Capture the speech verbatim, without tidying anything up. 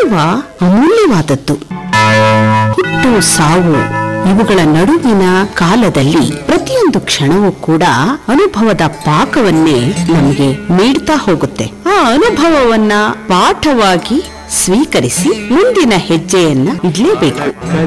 ಜೀವ ಅಮೂಲ್ಯವಾದದ್ದು. ಹುಟ್ಟು ಸಾವು ಇವುಗಳ ನಡುವಿನ ಕಾಲದಲ್ಲಿ ಪ್ರತಿಯೊಂದು ಕ್ಷಣವೂ ಕೂಡ ಅನುಭವದ ಪಾಕವನ್ನೇ ನಮಗೆ ನೀಡ್ತಾ ಹೋಗುತ್ತೆ. ಆ ಅನುಭವವನ್ನ ಪಾಠವಾಗಿ ಸ್ವೀಕರಿಸಿ ಮುಂದಿನ ಹೆಜ್ಜೆಯನ್ನ ಇಡ್ಲೇಬೇಕು.